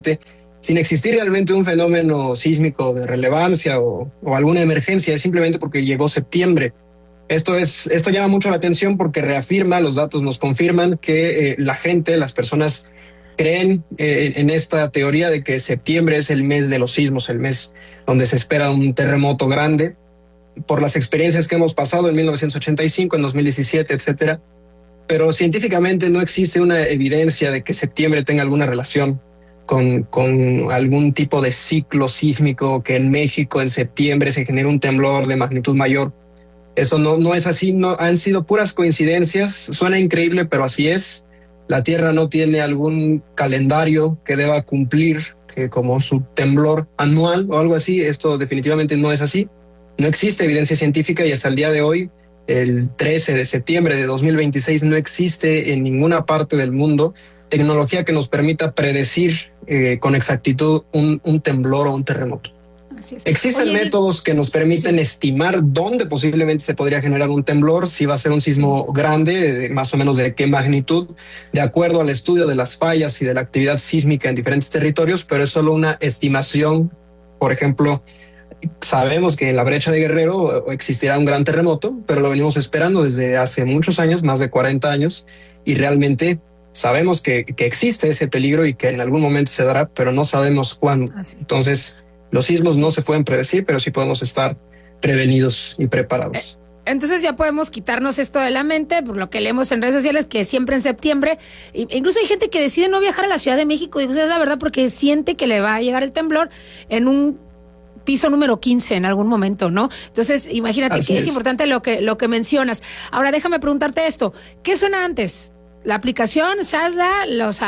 2017, sin existir realmente un fenómeno sísmico de relevancia o alguna emergencia, es simplemente porque llegó septiembre. Esto llama mucho la atención porque reafirma, los datos nos confirman que la gente, las personas creen en esta teoría de que septiembre es el mes de los sismos, el mes donde se espera un terremoto grande, por las experiencias que hemos pasado en 1985, en 2017, etcétera. Pero científicamente no existe una evidencia de que septiembre tenga alguna relación con algún tipo de ciclo sísmico, que en México en septiembre se genere un temblor de magnitud mayor. Eso no es así, no, han sido puras coincidencias. Suena increíble, pero así es. La Tierra no tiene algún calendario que deba cumplir como su temblor anual o algo así. Esto definitivamente no es así. No existe evidencia científica y hasta el día de hoy, el 13 de septiembre de 2026, no existe en ninguna parte del mundo tecnología que nos permita predecir con exactitud un temblor o un terremoto. Así es. Existen métodos que nos permiten estimar dónde posiblemente se podría generar un temblor, si va a ser un sismo grande, más o menos de qué magnitud, de acuerdo al estudio de las fallas y de la actividad sísmica en diferentes territorios, pero es solo una estimación. Por ejemplo, sabemos que en la brecha de Guerrero existirá un gran terremoto, pero lo venimos esperando desde hace muchos años, más de 40 años, y realmente sabemos que existe ese peligro y que en algún momento se dará, pero no sabemos cuándo. Entonces, los sismos no se pueden predecir, pero sí podemos estar prevenidos y preparados. Entonces ya podemos quitarnos esto de la mente, por lo que leemos en redes sociales, que siempre en septiembre, incluso hay gente que decide no viajar a la Ciudad de México, y es la verdad, porque siente que le va a llegar el temblor en un piso número 15 en algún momento, ¿no? Entonces, imagínate que es importante lo que mencionas. Ahora, déjame preguntarte esto, ¿qué suena antes? La aplicación, Sasla,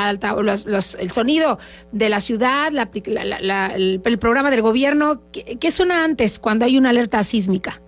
el sonido de la ciudad, el programa del gobierno, ¿qué suena antes cuando hay una alerta sísmica?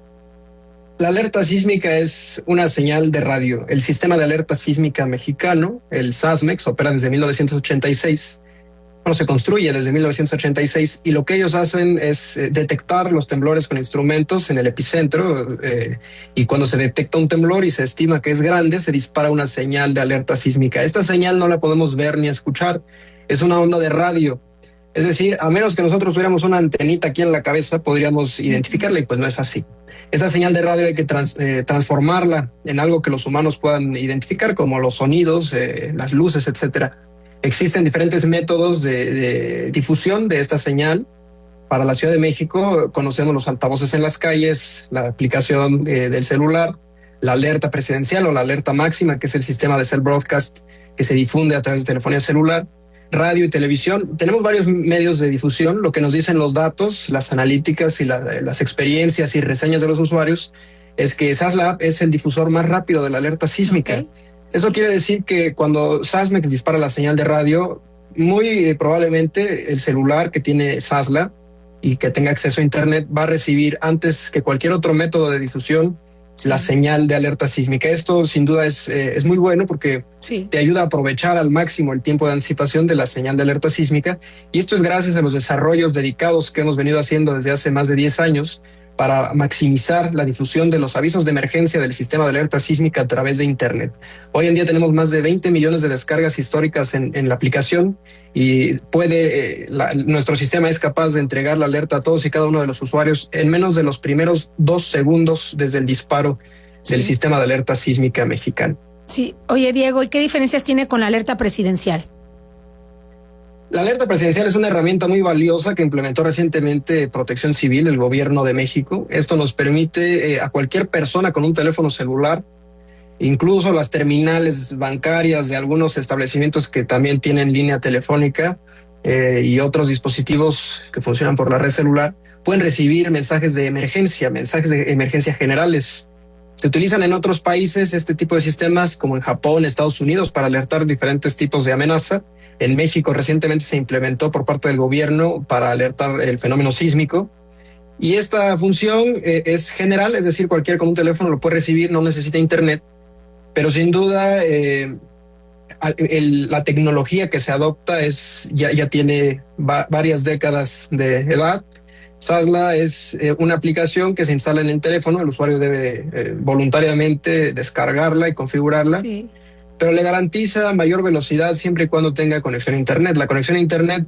La alerta sísmica es una señal de radio. El sistema de alerta sísmica mexicano, el SASMEX, opera desde 1986. Se construye desde 1986 y lo que ellos hacen es detectar los temblores con instrumentos en el epicentro, y cuando se detecta un temblor y se estima que es grande, se dispara una señal de alerta sísmica. Esta señal no la podemos ver ni escuchar, es una onda de radio. Es decir, a menos que nosotros tuviéramos una antenita aquí en la cabeza, podríamos identificarla, y pues no es así. Esta señal de radio hay que transformarla en algo que los humanos puedan identificar, como los sonidos, las luces, etcétera. Existen diferentes métodos de difusión de esta señal. Para la Ciudad de México conocemos los altavoces en las calles, la aplicación del celular, la alerta presidencial o la alerta máxima, que es el sistema de cell broadcast que se difunde a través de telefonía celular, radio y televisión. Tenemos varios medios de difusión. Lo que nos dicen los datos, las analíticas y las experiencias y reseñas de los usuarios es que SASLAB es el difusor más rápido de la alerta sísmica. Okay. Eso quiere decir que cuando SASMEX dispara la señal de radio, muy probablemente el celular que tiene Sasla y que tenga acceso a Internet va a recibir antes que cualquier otro método de difusión la señal de alerta sísmica. Esto sin duda es muy bueno porque te ayuda a aprovechar al máximo el tiempo de anticipación de la señal de alerta sísmica, y esto es gracias a los desarrollos dedicados que hemos venido haciendo desde hace más de 10 años para maximizar la difusión de los avisos de emergencia del sistema de alerta sísmica a través de Internet. Hoy en día tenemos más de 20 millones de descargas históricas en la aplicación, y nuestro sistema es capaz de entregar la alerta a todos y cada uno de los usuarios en menos de los primeros 2 segundos desde el disparo del sistema de alerta sísmica mexicano. Sí. Oye, Diego, ¿y qué diferencias tiene con la alerta presidencial? La alerta presidencial es una herramienta muy valiosa que implementó recientemente Protección Civil, el gobierno de México. Esto nos permite a cualquier persona con un teléfono celular, incluso las terminales bancarias de algunos establecimientos que también tienen línea telefónica y otros dispositivos que funcionan por la red celular, pueden recibir mensajes de emergencia generales. Se utilizan en otros países este tipo de sistemas, como en Japón, Estados Unidos, para alertar diferentes tipos de amenaza. En México recientemente se implementó por parte del gobierno para alertar el fenómeno sísmico. Y esta función es general, es decir, cualquiera con un teléfono lo puede recibir, no necesita Internet. Pero sin duda la tecnología que se adopta ya tiene varias décadas de edad. Sasla es una aplicación que se instala en el teléfono, el usuario debe voluntariamente descargarla y configurarla. Sí. Pero le garantiza mayor velocidad siempre y cuando tenga conexión a Internet. La conexión a Internet